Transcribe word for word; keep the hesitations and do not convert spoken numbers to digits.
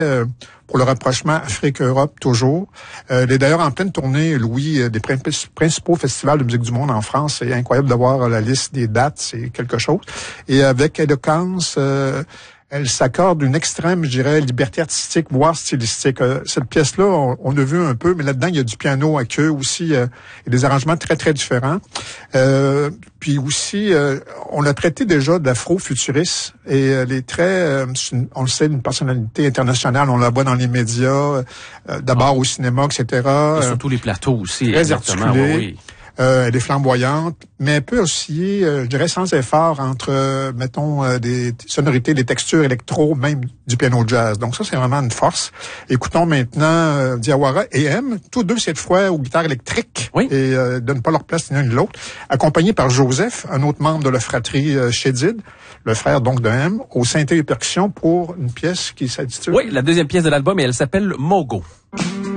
euh, pour le rapprochement Afrique-Europe toujours. Euh, elle est d'ailleurs en pleine tournée, Louis, euh, des principaux festivals de musique du monde en France. C'est incroyable d'avoir la liste des dates, c'est quelque chose. Et avec éloquence, euh, elle s'accorde une extrême, je dirais, liberté artistique, voire stylistique. Euh, cette pièce-là, on, on a vu un peu, mais là-dedans, il y a du piano à queue aussi, euh, et des arrangements très, très différents. Euh, puis aussi, euh, on l'a traité déjà d'afro-futuriste, et elle est très, euh, une, on le sait, une personnalité internationale. On la voit dans les médias, euh, d'abord ah. au cinéma, et cetera. Et surtout les plateaux aussi. Très articulée. Oui. Euh, elle est flamboyante, mais elle peut aussi, euh, je dirais, sans effort entre, euh, mettons, euh, des sonorités, des textures électro, même du piano jazz. Donc ça, c'est vraiment une force. Écoutons maintenant euh, Diawara et M, tous deux cette fois aux guitares électriques, oui. et euh, donnent pas leur place ni l'un ni l'autre, accompagnés par Joseph, un autre membre de la fratrie euh, Chédid, le frère donc de M, au synthé et percussion pour une pièce qui s'intitule... Oui, la deuxième pièce de l'album, et elle s'appelle Mogo.